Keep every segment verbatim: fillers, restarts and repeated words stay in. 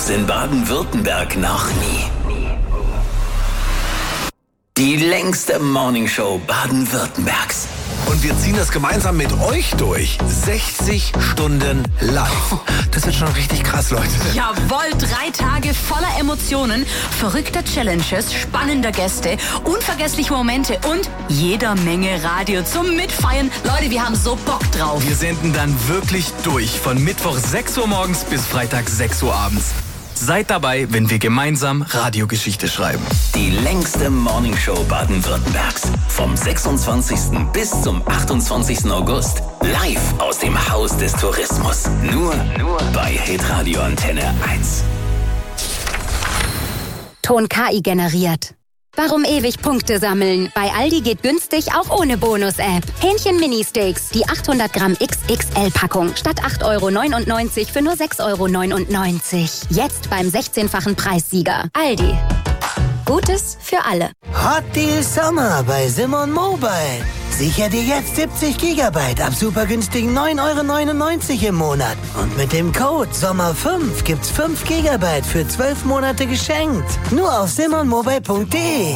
gab's in Baden-Württemberg noch nie. Die längste Morningshow Baden-Württembergs. Und wir ziehen das gemeinsam mit euch durch. sechzig Stunden live. Das wird schon richtig krass, Leute. Jawohl, drei Tage voller Emotionen, verrückter Challenges, spannender Gäste, unvergessliche Momente und jeder Menge Radio zum Mitfeiern. Leute, wir haben so Bock drauf. Wir senden dann wirklich durch von Mittwoch sechs Uhr morgens bis Freitag sechs Uhr abends. Seid dabei, wenn wir gemeinsam Radiogeschichte schreiben. Die längste Morningshow Baden-Württembergs. Vom sechsundzwanzigsten bis zum achtundzwanzigsten August. Live aus dem Haus des Tourismus. Nur, nur bei Hitradio Antenne eins. Ton K I generiert. Warum ewig Punkte sammeln? Bei Aldi geht günstig auch ohne Bonus-App. Hähnchen-Mini-Steaks, die achthundert Gramm X X L-Packung. Statt acht Euro neunundneunzig für nur sechs Euro neunundneunzig. Jetzt beim sechzehnfachen Preissieger. Aldi. Gutes für alle. Hot Deal Sommer bei Simon Mobile. Sicher dir jetzt siebzig Gigabyte ab super günstigen neun Euro neunundneunzig im Monat. Und mit dem Code Sommer fünf gibt's fünf Gigabyte für zwölf Monate geschenkt. Nur auf simon mobile punkt de.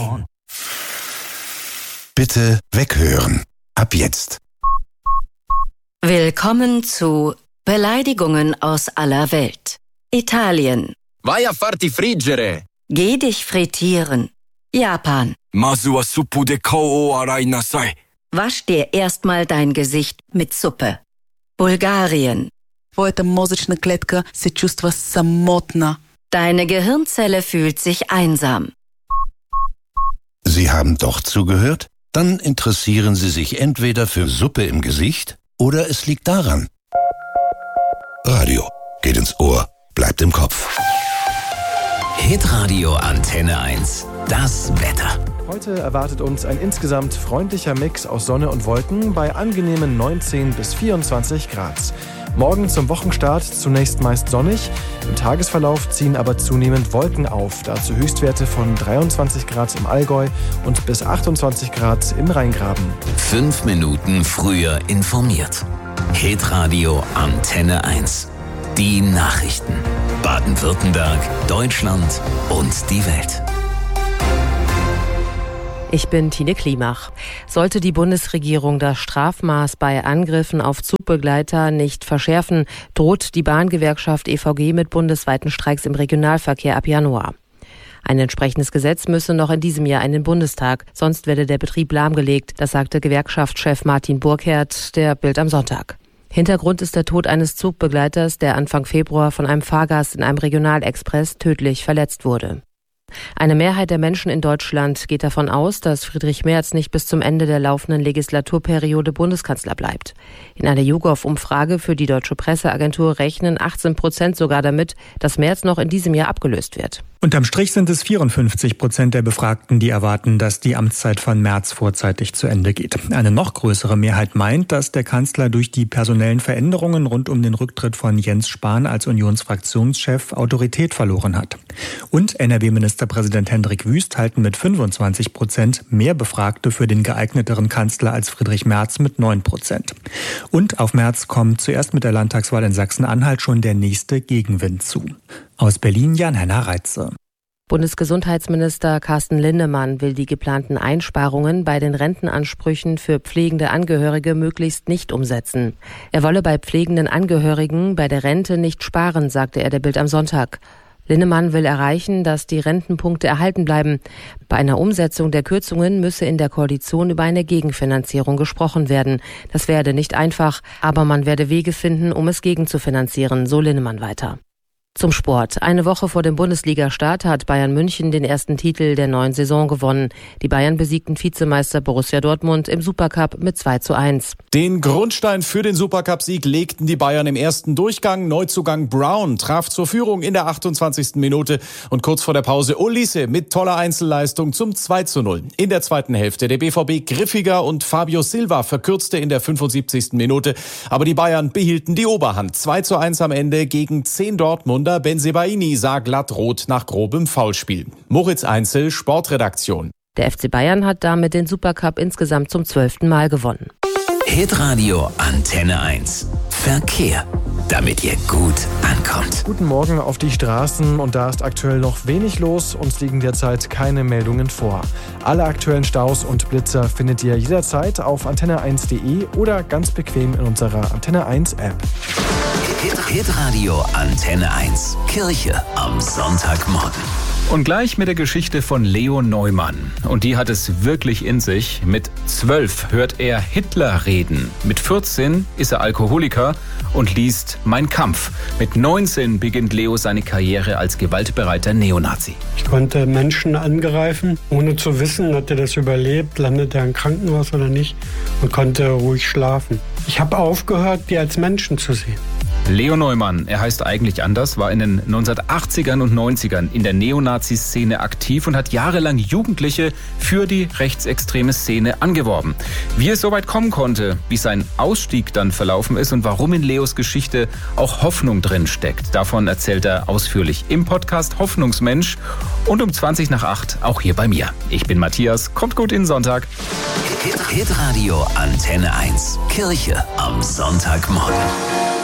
Bitte weghören. Ab jetzt. Willkommen zu Beleidigungen aus aller Welt. Italien. Vai a farti friggere. Geh dich frittieren. Japan. Masu wa suppu de kou o arai nasai. Wasch dir erstmal dein Gesicht mit Suppe. Bulgarien. Твоята мозъчна клетка се чувства самотна. Deine Gehirnzelle fühlt sich einsam. Sie haben doch zugehört? Dann interessieren Sie sich entweder für Suppe im Gesicht oder es liegt daran. Radio geht ins Ohr, bleibt im Kopf. Hitradio Antenne eins. Das Wetter. Heute erwartet uns ein insgesamt freundlicher Mix aus Sonne und Wolken bei angenehmen neunzehn bis vierundzwanzig Grad. Morgen zum Wochenstart zunächst meist sonnig, im Tagesverlauf ziehen aber zunehmend Wolken auf, dazu Höchstwerte von dreiundzwanzig Grad im Allgäu und bis achtundzwanzig Grad im Rheingraben. Fünf Minuten früher informiert. Hitradio Antenne eins. Die Nachrichten. Baden-Württemberg, Deutschland und die Welt. Ich bin Tine Klimach. Sollte die Bundesregierung das Strafmaß bei Angriffen auf Zugbegleiter nicht verschärfen, droht die Bahngewerkschaft E V G mit bundesweiten Streiks im Regionalverkehr ab Januar. Ein entsprechendes Gesetz müsse noch in diesem Jahr in den Bundestag, sonst werde der Betrieb lahmgelegt, das sagte Gewerkschaftschef Martin Burkhardt der Bild am Sonntag. Hintergrund ist der Tod eines Zugbegleiters, der Anfang Februar von einem Fahrgast in einem Regionalexpress tödlich verletzt wurde. Eine Mehrheit der Menschen in Deutschland geht davon aus, dass Friedrich Merz nicht bis zum Ende der laufenden Legislaturperiode Bundeskanzler bleibt. In einer YouGov-Umfrage für die Deutsche Presseagentur rechnen achtzehn Prozent sogar damit, dass Merz noch in diesem Jahr abgelöst wird. Unterm Strich sind es vierundfünfzig Prozent der Befragten, die erwarten, dass die Amtszeit von Merz vorzeitig zu Ende geht. Eine noch größere Mehrheit meint, dass der Kanzler durch die personellen Veränderungen rund um den Rücktritt von Jens Spahn als Unionsfraktionschef Autorität verloren hat. Und N R W-Ministerpräsident Hendrik Wüst halten mit fünfundzwanzig Prozent mehr Befragte für den geeigneteren Kanzler als Friedrich Merz mit neun Prozent. Und auf Merz kommt zuerst mit der Landtagswahl in Sachsen-Anhalt schon der nächste Gegenwind zu. Aus Berlin Jan-Henner Reitze. Bundesgesundheitsminister Carsten Linnemann will die geplanten Einsparungen bei den Rentenansprüchen für pflegende Angehörige möglichst nicht umsetzen. Er wolle bei pflegenden Angehörigen bei der Rente nicht sparen, sagte er der Bild am Sonntag. Linnemann will erreichen, dass die Rentenpunkte erhalten bleiben. Bei einer Umsetzung der Kürzungen müsse in der Koalition über eine Gegenfinanzierung gesprochen werden. Das werde nicht einfach, aber man werde Wege finden, um es gegenzufinanzieren, so Linnemann weiter. Zum Sport. Eine Woche vor dem Bundesliga-Start hat Bayern München den ersten Titel der neuen Saison gewonnen. Die Bayern besiegten Vizemeister Borussia Dortmund im Supercup mit zwei zu eins. Den Grundstein für den Supercup-Sieg legten die Bayern im ersten Durchgang. Neuzugang Brown traf zur Führung in der achtundzwanzigsten Minute und kurz vor der Pause Olise mit toller Einzelleistung zum zwei zu null. In der zweiten Hälfte der B V B griffiger und Fabio Silva verkürzte in der fünfundsiebzigsten Minute. Aber die Bayern behielten die Oberhand. zwei zu eins am Ende gegen zehn Dortmund. Bensebaini sah glatt rot nach grobem Foulspiel. Moritz Einzel, Sportredaktion. Der F C Bayern hat damit den Supercup insgesamt zum zwölften Mal gewonnen. Hitradio Antenne eins. Verkehr, damit ihr gut ankommt. Guten Morgen auf die Straßen und da ist aktuell noch wenig los. Uns liegen derzeit keine Meldungen vor. Alle aktuellen Staus und Blitzer findet ihr jederzeit auf antenne eins punkt de oder ganz bequem in unserer Antenne eins App. Hitradio Antenne eins. Kirche am Sonntagmorgen. Und gleich mit der Geschichte von Leo Neumann. Und die hat es wirklich in sich. Mit zwölf hört er Hitler reden. Mit vierzehn ist er Alkoholiker und liest Mein Kampf. Mit neunzehn beginnt Leo seine Karriere als gewaltbereiter Neonazi. Ich konnte Menschen angreifen, ohne zu wissen, hat er das überlebt, landet er im Krankenhaus oder nicht, und konnte ruhig schlafen. Ich habe aufgehört, die als Menschen zu sehen. Leo Neumann, er heißt eigentlich anders, war in den neunzehnhundertachtzigern und neunzigern in der Neonazi-Szene aktiv und hat jahrelang Jugendliche für die rechtsextreme Szene angeworben. Wie es so weit kommen konnte, wie sein Ausstieg dann verlaufen ist und warum in Leos Geschichte auch Hoffnung drin steckt, davon erzählt er ausführlich im Podcast Hoffnungsmensch und um zwanzig nach acht auch hier bei mir. Ich bin Matthias, kommt gut in den Sonntag. Hitradio Antenne eins. Kirche am Sonntagmorgen.